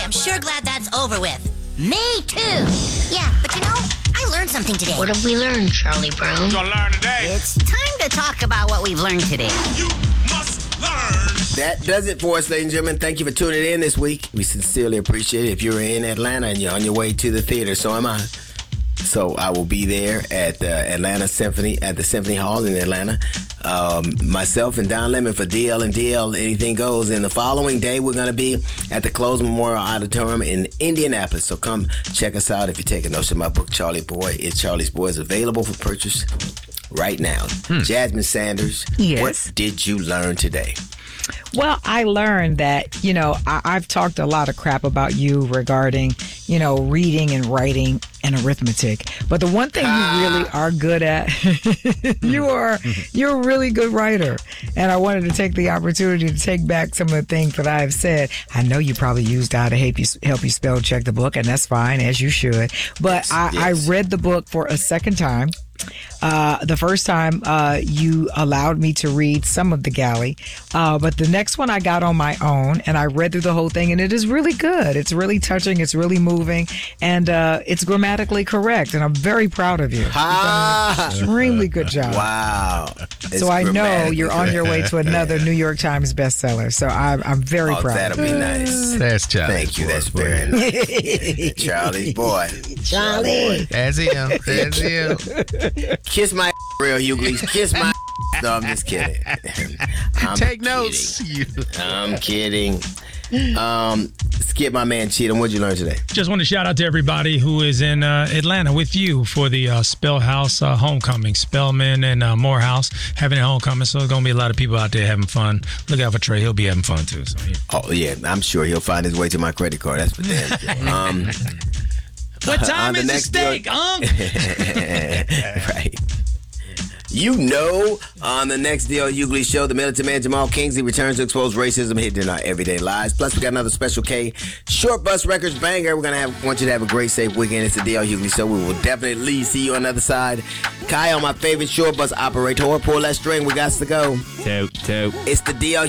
I'm sure glad that's over with. Me too. Yeah, but I learned something today. What have we learned, Charlie Brown? Gonna learn today. It's time to talk about what we've learned today. You must learn. That does it for us, ladies and gentlemen. Thank you for tuning in this week. We sincerely appreciate it. If you're in Atlanta and you're on your way to the theater, so am I. So I will be there at the Atlanta Symphony, at the Symphony Hall in Atlanta. Myself and Don Lemon for DL and DL Anything Goes. And the following day, we're going to be at the Close Memorial Auditorium in Indianapolis. So come check us out if you're taking notes of my book, Charlie Boy. It's Charlie's Boy. It's available for purchase right now. Jasmine Sanders, Yes. What did you learn today? Well, I learned that, I've talked a lot of crap about you regarding, reading and writing and arithmetic. But the one thing you really are good at, you're a really good writer. And I wanted to take the opportunity to take back some of the things that I have said. I know you probably used how to help you spell check the book, and that's fine, as you should. But I read the book for a second time. The first time you allowed me to read some of the galley, but the next one I got on my own and I read through the whole thing, and it is really good. It's really touching. It's really moving, and it's grammatically correct. And I'm very proud of you. You've done an extremely good job. Wow. So I know you're on your way to another New York Times bestseller. So I'm very proud. That'll be nice. That's Charlie. Thank you. That's very nice. Charlie's boy. Charlie. That's him. That's him. Kiss my real Hughley's. Kiss my. No, I'm just kidding. Take notes. I'm kidding. Skip, my man Cheatham. What'd you learn today? Just want to shout out to everybody who is in Atlanta with you for the Spellhouse homecoming. Spellman and Morehouse having a homecoming, so there's going to be a lot of people out there having fun. Look out for Trey. He'll be having fun, too. So, yeah. Oh, yeah. I'm sure he'll find his way to my credit card. That's for damn sure. What time is the steak, Right. On the next D.L. Hughley show, the militant man Jamal Kingsley returns to expose racism hidden in our everyday lives. Plus, we got another Special K Short Bus Records banger. We're gonna want you to have a great, safe weekend. It's the D.L. Hughley show. We will definitely see you on the other side. Kyle, my favorite short bus operator, pull that string. We got to go. Tote. It's the D.L.